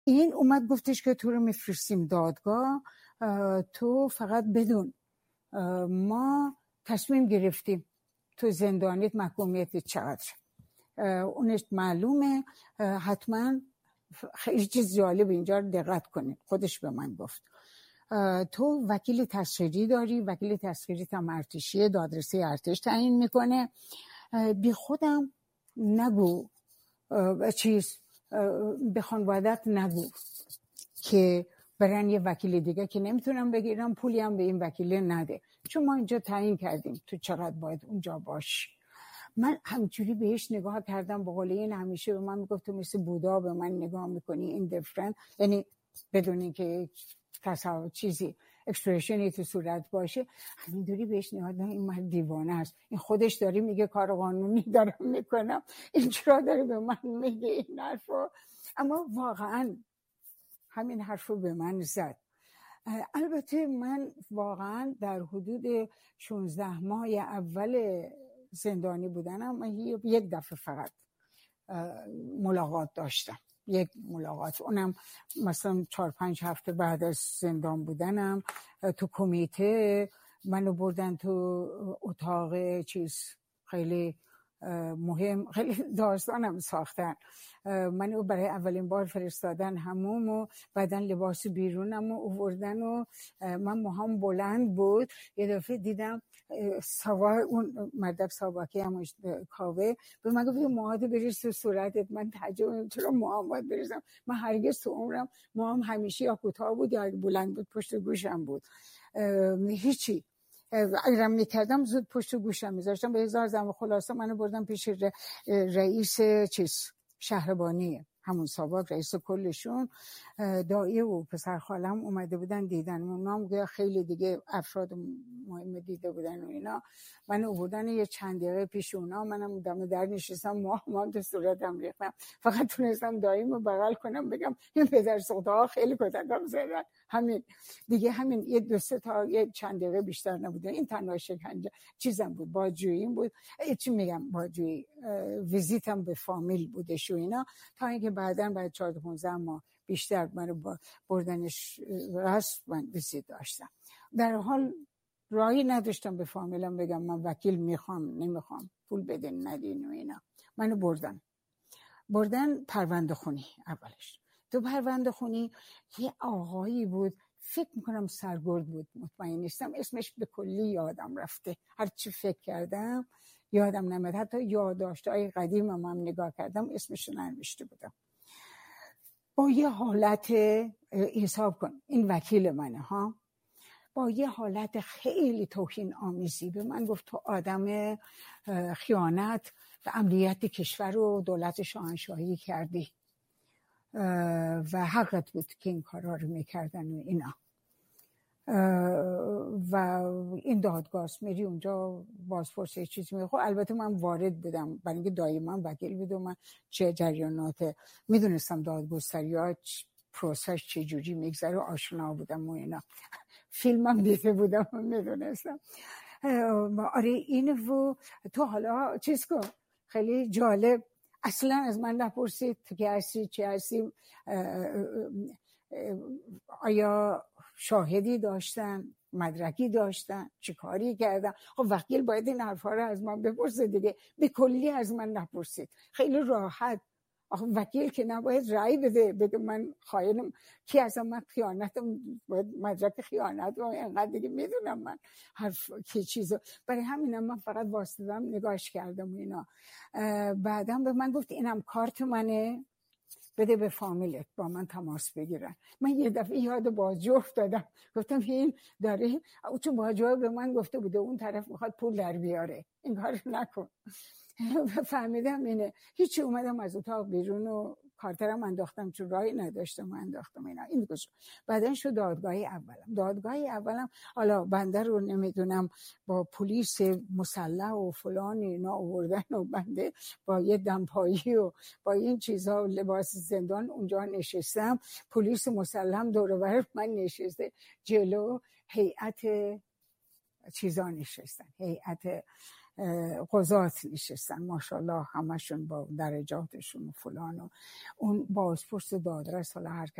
این اومد گفتش که تو رو میفرستیم دادگاه، تو فقط بدون ما تصمیم گرفتیم تو زندانیت محکومیت چقدر، اونش معلومه، حتما خیلی چیز جالب اینجا رو دقت کنید. خودش به من گفت تو وکیل تسخیری داری، وکیل تسخیری هم ارتشیه، دادرسی ارتش تعیین میکنه، بی خودم نگو چیز به خانوادت نگو که برن یه وکیل دیگه که نمیتونم بگیرم، پولی هم به این وکیل نده، چون ما اینجا تعیین کردیم تو چقدر باید اونجا باشی. من همجوری بهش نگاه کردم، به قول این همیشه به من میگفت تو مثل بودا به من نگاه میکنی، این دیفرنت، یعنی بدون اینکه تصور چیزی اکسپرشنی تو صورت باشه، همینطوری بهش نگاه کردم این مرد دیوانه است، این خودش داره میگه کار قانونی دارم میکنم، این چرا داره به من میگه این حرفو؟ اما واقعا همین حرفو به من زد. البته من واقعا در حدود 16 ماه اول زندانی بودنم من یک دفعه فقط ملاقات داشتم، یک ملاقات، اونم مثلا 4-5 هفته بعد از زندان بودنم تو کمیته منو بردن تو اتاق چیز خیلی مهم، خیلی داستانم ساختن، منو برای اولین بار فرستادن حموم و بعدن لباس بیرونم و آوردن و من موهام بلند بود، یه دفعه دیدم اون مدرک ساواکی هم کاوه به من گفت موهاتو بریز تو صورتت. من تعجب چرا موهام باید بریزم؟ من هرگز تو عمرم موهام همیشه یا کوتاه بود یا بلند بود، پشت گوشم بود، هیچی. اگرم میکردم زود پشت گوشم میذاشتم به هزار زمان. خلاصه منو بردم پیش رئیس شهربانی همون ساواک، رئیس کلشون، دایه و پسر خالم اومده بودن دیدن، اونا خیلی دیگه افراد مهم دیده بودن و اینا، من آوردن یه چند دقیقه پیش اونا، منم دم در نشستم، موهام تو صورتم ریختم، فقط تونستم داییمو بغل کنم بگم این پدر سوخته خیلی کتکم زدن، همین دیگه، همین یه 2-3 تا یه چند دقیقه بیشتر نبوده. این تنها شکنجه چیزم بود، باجوییم بود، چی میگم باجویی، ویزیتم به فامیل بودش و اینا، تا اینکه بعد 14-15 ماه بیشتر منو بردنش راست من ویزیت داشتم. در حال راهی نداشتم به فامیلم بگم من وکیل میخوام نمیخوام، پول بدین ندین و اینا. منو بردن پرونده خونی. اولش تو پرونده خونی یه آقایی بود، فکر میکنم سرگرد بود، مطمئن نیستم اسمش، به کلی یادم رفته، هر چی فکر کردم یادم نمیاد، حتی یادداشت‌های قدیمم هم نگاه کردم اسمش رو ننوشته بودم. با یه حالت، حساب کن این وکیل منه ها، با یه حالت خیلی توهین آمیزی به من گفت تو آدم خیانت و امنیت کشور و دولت شاهنشاهی کردی و حقت بود که این کارا رو میکردن و اینا. و این دادگاهست میری اونجا بازپرس چیزی میگه. خب البته من وارد بودم برای اینکه دایما وکیل بودم، من چه جریانات میدونستم، دادگستری ها پروسش چه جوری میگذره، آشنا بودم و اینا، فیلمم دیده بودم و میدونستم. آره اینو تو حالا چیز کن، خیلی جالب، اصلا از من نپرسید تو که هستی چه هستی، آیا شاهدی داشتن، مدرکی داشتن، چی کاری کردن؟ خب وکیل باید این حرفا رو از من بپرسه دیگه، به کلی از من نپرسید، خیلی راحت. آخه وکیل که نباید رأی بده من خائنم، کی از من خیانتم، باید مدرک خیانت و اینقدر دیگه میدونم من حرف کی چیزو، برای همینم من فقط واسطم نگاش کردم و اینا. بعدم به من گفت اینم کارت منه، بده به فامیلت با من تماس بگیرن. من یه دفعه یاد باجو افتادم، گفتم این داره، چون باجو به من گفته بوده اون طرف میخواد پول در بیاره، این کار نکن. فهمیدم اینه، هیچی. اومدم از اتاق بیرون و کارترم انداختم، چون راهی نداشتم انداختم اینا. این گوش بعدن شد دادگاه اولم حالا بنده رو نمیدونم با پلیس مسلح و فلان اینا آوردن و بنده با یه دمپایی و با این چیزا و لباس زندان اونجا نشستم، پلیس مسلح دور و بر من نشسته، جلو هیئت چیزا نشستن، هیئت قضات نشستن ماشاءالله، همشون با درجاتشون و فلان و اون بازپرس دادرس، حالا هر